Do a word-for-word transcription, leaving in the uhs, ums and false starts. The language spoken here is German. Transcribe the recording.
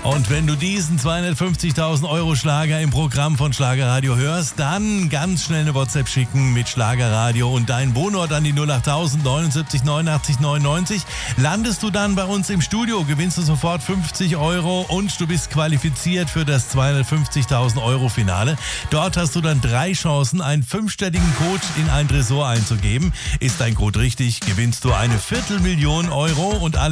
Und wenn du diesen zweihundertfünfzigtausend Euro Schlager im Programm von Schlagerradio hörst, dann ganz schnell eine WhatsApp schicken mit Schlagerradio und deinen Wohnort an die null achttausend neunundsiebzig neunundachtzig neunundneunzig. Landest du dann bei uns im Studio, gewinnst du sofort fünfzig Euro und du bist qualifiziert für das zweihundertfünfzigtausend Euro Finale. Dort hast du dann drei Chancen, einen fünfstelligen Code in ein Tresor einzugeben. Ist dein Code richtig, gewinnst du eine Viertelmillion Euro und alle